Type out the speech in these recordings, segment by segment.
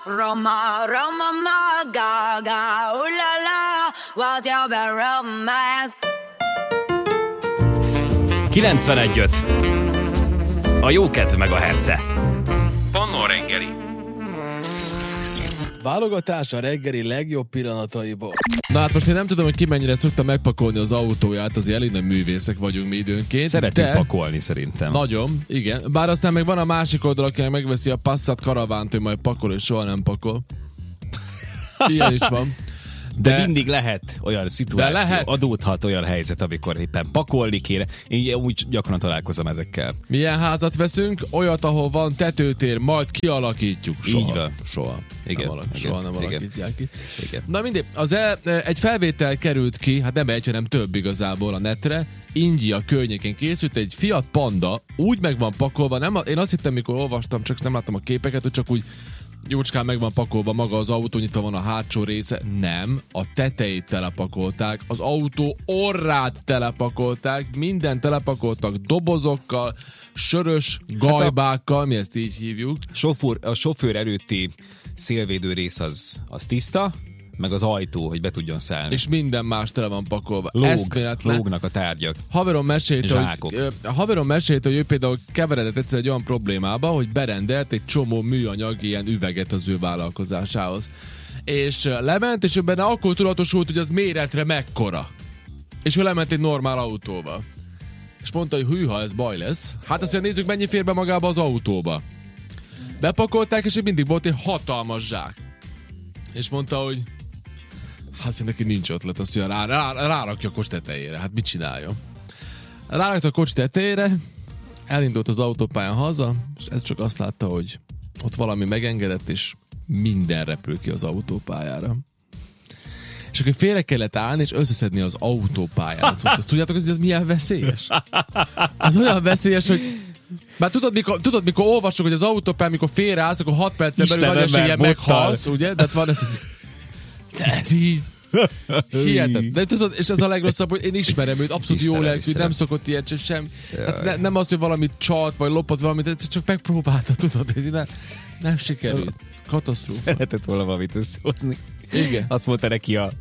Roma, Roma, ma, gaga, ooh la la, what's your bad romance? 91.5. A jó kedv meg a herce. Pannó reggeli. Válogatás a reggeli legjobb pillanataiból. Na hát most én nem tudom, hogy ki mennyire szokta megpakolni az autóját, azért elég nagy művészek vagyunk mi időnként. Szeretünk pakolni szerintem. Nagyon, igen. Bár aztán meg van a másik oldal, aki megveszi a Passat karavánt, hogy majd pakol, és soha nem pakol. Ilyen is van. De mindig lehet olyan szituáció, adódhat olyan helyzet, amikor éppen pakolni kéne. Én úgy gyakran találkozom ezekkel. Milyen házat veszünk? Olyat, ahol van tetőtér, majd kialakítjuk. Soha. Így van. Soha. Igen. Soha nem alakítják ki. Igen. Na mindegy, egy felvétel került ki, hát nem egy, hanem több igazából a netre. India környékén készült egy Fiat Panda, úgy meg van pakolva, én azt hittem, mikor olvastam, csak nem láttam a képeket, hogy csak úgy jócskán meg van pakolva maga az autó, nyitva van a hátsó része. Nem, a tetejét telepakolták, az autó orrát telepakolták, mindent telepakoltak dobozokkal, sörös gajbákkal, mi ezt így hívjuk. A sofőr előtti szélvédő rész az tiszta, meg az ajtó, hogy be tudjon szállni. És minden más tele van pakolva. Lógnak a tárgyak. Haverom mesélte, hogy ő például keveredett egyszer egy olyan problémába, hogy berendelt egy csomó műanyag ilyen üveget az ő vállalkozásához. És lement, és ő benne akkor tudatosult, hogy az méretre mekkora. És ő lement egy normál autóval. És mondta, hogy hűha, ez baj lesz. Hát azt mondja, nézzük, mennyi fér be magába az autóba. Bepakolták, és mindig volt egy hatalmas zsák. És mondta, hogy hát neki nincs ötlet, azt mondja, rárakja a kocs tetejére. Hát mit csináljon? Rárakta a kocs tetejére, elindult az autópályán haza, és ez csak azt látta, hogy ott valami megengedett, és minden repül ki az autópályára. És akkor félre kellett állni, és összeszedni az autópályát. Azt tudjátok, hogy ez milyen veszélyes? Az olyan veszélyes, hogy már tudod, mikor olvassuk, hogy az autópályán, mikor félreállsz, akkor 6 percen belül nagy eséllyel meghalsz, ugye? De van ez így. Hihetetlen. De tudod, és ez a legrosszabb, hogy én ismerem őt, abszolút jó lelkű, nem szokott ilyet sem. Hát nem az, hogy valamit csalt, vagy lopott valamit, csak megpróbálta, tudod, ez nem sikerült. Katasztrófa. Szeretett volna valamit összehozni. Igen. Azt mondta neki a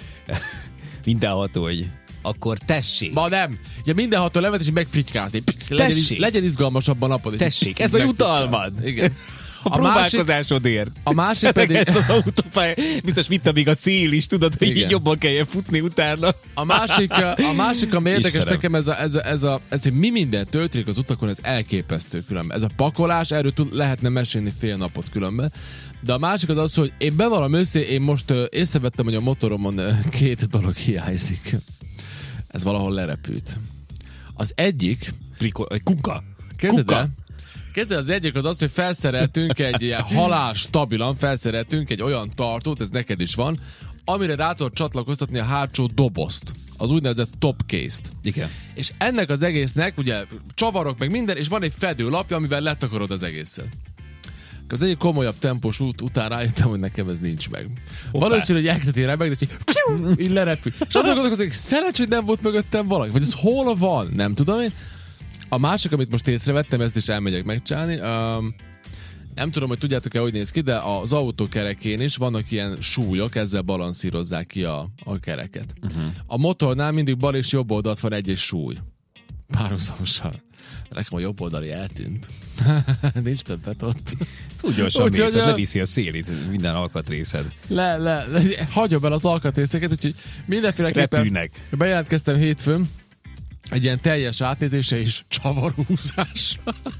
mindenható, hogy akkor tessék. Ma nem. Ja, mindenható levet és megfritykázni. Legyen izgalmasabb a napod. Tessék, ez a jutalmad. Igen. A próbálkozásodért. A másik pedig az autópálya, biztos vitt még a szél is, tudod, hogy így jobban kelljen futni utána. A másik, ami érdekes nekem, ez, hogy mi minden történik az utakon, ez elképesztő különben. Ez a pakolás, erről lehetne mesélni fél napot különben. De a másik az, hogy én bevallom őszintén, én most észrevettem, hogy a motoromon 2 dolog hiányzik. Ez valahol lerepült. Az egyik... Kuka. Kezdve az egyik az, hogy felszereltünk egy ilyen halálstabilan, felszereltünk egy olyan tartót, ez neked is van, amire rá tudod csatlakoztatni a hátsó dobozt, az úgynevezett top case-t. Igen. És ennek az egésznek, ugye csavarok meg minden, és van egy fedőlapja, amivel letakarod az egészet. Az egyik komolyabb tempós út után rájöttem, hogy nekem ez nincs meg. Valószínű, hogy elkezdett remegni, és így lerepül. És azon gondolkozom, hogy szerencs, hogy nem volt mögöttem valaki, vagy ez hol van, nem tudom én. A másik, amit most észrevettem, ezt is elmegyek megcsinálni. Nem tudom, hogy tudjátok-e, hogy néz ki, de az autókerekén is vannak ilyen súlyok, ezzel balanszírozzák ki a kereket. A motornál mindig bal és jobb oldalt van egy súly. Párhuzamosan. Nekem a jobb oldali eltűnt. Nincs többet ott. Úgy gyorsan mész, leviszi a szélét minden alkatrészed. Hagyom el az alkatrészeket, úgyhogy mindenféleképpen bejelentkeztem hétfőn egy ilyen teljes átnézése és csavarhúzás.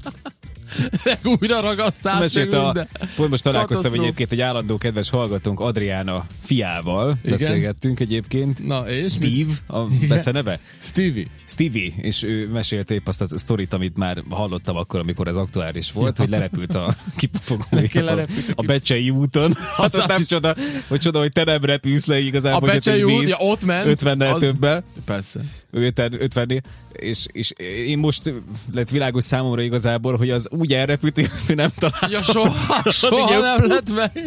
Újra ragasztás, minden. Most találkoztam egyébként egy állandó kedves hallgatónk Adriána fiával. Igen? Beszélgettünk egyébként. Na, és Steve, a beceneve? Stevie, és ő mesélte épp azt a sztorit, amit már hallottam akkor, amikor ez aktuális volt, hogy lerepült a kipufogója a Becsei úton. Hát nem csoda, hogy te nem repülsz le igazából. A Becsei út, ott ment. 50-nel többel. Persze. 50-nél. És én most lett világos számomra igazából, hogy az úgy elrepült, hogy azt nem találtam. Ja, soha nem lett meg.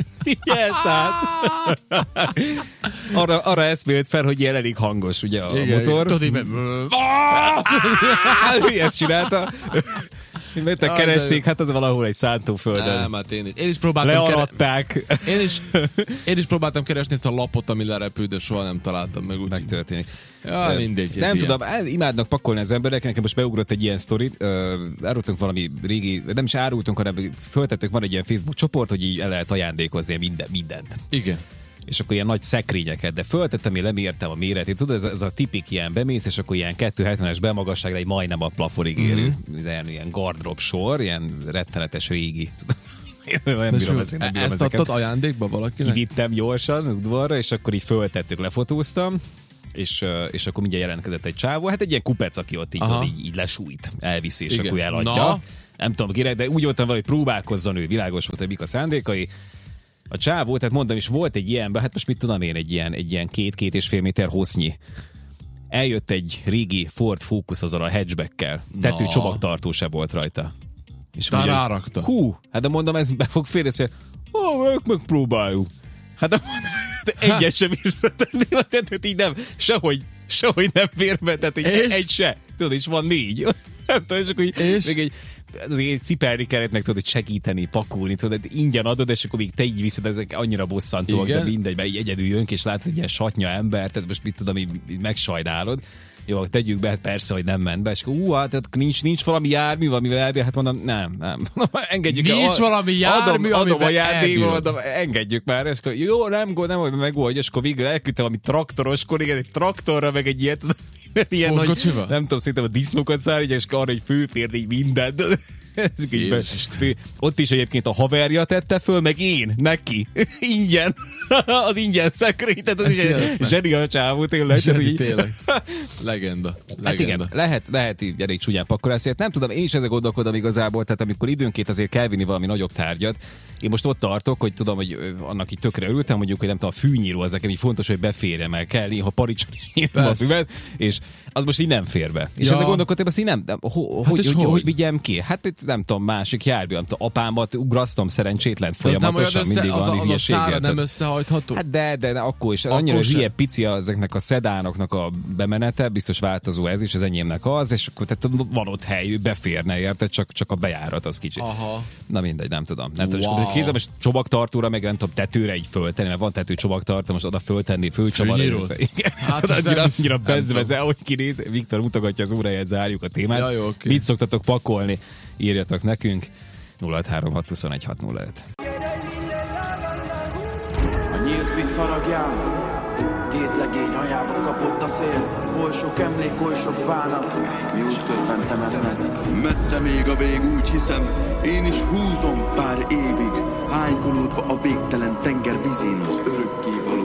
Arra eszmélt fel, hogy ilyen elég hangos ugye a motor. Tudod, ezt csinálta. Mert keresték, hát az valahol egy szántóföldön. Nem, hát én is próbáltam learadták. Én is próbáltam keresni ezt a lapot, ami lerepült, de soha nem találtam meg. Úgy megtörténik. Ja, mindegy. Nem tudom, imádnak pakolni az emberek, nekem most beugrott egy ilyen sztorit, árultunk valami régi, nem is árultunk, hanem föltettük, van egy ilyen Facebook csoport, hogy így el lehet ajándékozni mindent. Igen. És akkor ilyen nagy szekrényeket, de föltettem, én lemértem a méretét. Tudod, ez a tipik ilyen bemész, és akkor ilyen 270-es belmagasságra egy majdnem a plafonig érő. Ilyen gardrop sor, ilyen rettenetes régi. Ezt adtad ajándékba valakinek? Kivittem gyorsan udvarra, és akkor így föltettük, lefotóztam, és akkor mindjárt jelentkezett egy csávó. Hát egy ilyen kupec, aki ott így lesújt, elviszi, és akkor eladja. Na. Nem tudom, kire, de úgy voltam valahogy próbálkozzon ő, világos volt, hogy mik a szándékai. A csávó, tehát mondom is, volt egy ilyenben, hát most mit tudom én, egy ilyen 2-2,5 méter hossznyi. Eljött egy régi Ford Focus azzal a hatchbackkel. Tető csomagtartó se volt rajta. És mondja, rárakta. Hát de mondom, ez be fog férni, és megpróbáljuk. Hát de mondom, egyet sem bírva tenni, tehát így nem, sehogy nem fér be, tehát egy se. Tudod, és van 4. Nem tudom, és akkor így, még egy cipelni kellett meg, tudod, hogy segíteni, pakolni, tudod, ingyen adod, és akkor még te így viszed, ezek annyira bosszantóak, de mindegy, mert így egyedül jönk, és látod egy ilyen satnya ember, tehát most mit tudom, így megsajnálod. Jó, tegyük be, persze, hogy nem ment be, és akkor hát nincs valami jármű, amivel elbír, hát mondom, nem. Engedjük el. Nincs valami jármű, adom a játékot, engedjük már, és akkor jó, nem megoldja, és akkor végül elküldtem valami traktoroskor, igen, egy traktorra, meg egy ilyet, ilyen nagy, nem tudom, szerintem a disznókat szállítja, és arra egy főférd így mindent. Ott is egyébként a haverja tette föl, meg én, neki. Ingyen. Az ingyen szekrény, tehát az zseni a csávó, tényleg. Tényleg. Legenda. Hát igen, lehet így elég csúnyán pakolászni. Nem tudom, én is ezzel gondolkodom igazából, tehát amikor időnként azért kell vinni valami nagyobb tárgyat. Én most ott tartok, hogy tudom, hogy annak így tökre örültem, mondjuk, hogy nem tudom, a fűnyíró az nekem így fontos, hogy beférjem el kell, ha paricsony a füvet, és az most így nem fér be. És ezzel gondolkodtam, azt így nem, hogy vigyem ki? Hát nem tudom, másik jármű, nem tudom, apámat ugrasztom szerencsétlen folyamatosan, mindig valami hülyeséget. Az a szára nem összehajtható? Hát de akkor is. Annyira hülye pici ezeknek a szedánoknak a bemenete, biztos változó ez is, az enyémnek az, és akkor tehát van ott hely, beférne, érted? Csak a bejárat az kicsit. Aha. Na mindegy, nem tudom. Kézzel most csomagtartóra, meg nem tudom, tetőre így föltenni, mert van tető csomagtartó, most oda föltenni, fölcsavarni. Hát annyira bezveze, ahogy kinéz. Viktor mutogatja az óráját, zárjuk a témát. Ja, jó, okay. Mit szoktatok pakolni? Írjatok nekünk. 03621 A nyílt víz haragján, két legény hajába kapott a szél. Oly sok emlék, oly sok bánat, mi útközben temetnek. Messze még a vég, úgy hiszem, én is húzom pár évig, hánykolódva a végtelen tenger vizén az örökkévaló